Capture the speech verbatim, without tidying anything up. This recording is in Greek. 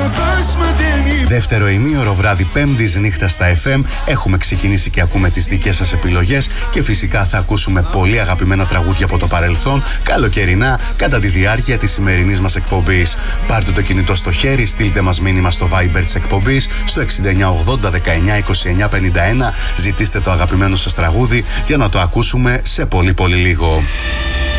Δεύτερο ημίωρο βράδυ Πέμπτης νύχτα στα εφ εμ. Έχουμε ξεκινήσει και ακούμε τις δικές σας επιλογές και φυσικά θα ακούσουμε πολύ αγαπημένα τραγούδια από το παρελθόν, καλοκαιρινά, κατά τη διάρκεια της σημερινής μας εκπομπής. Πάρτε το κινητό στο χέρι, στείλτε μας μήνυμα στο Viber της εκπομπής στο εξήντα εννιά ογδόντα δεκαεννιά είκοσι εννιά πενήντα ένα. Ζητήστε το αγαπημένο σας τραγούδι για να το ακούσουμε σε πολύ πολύ λίγο.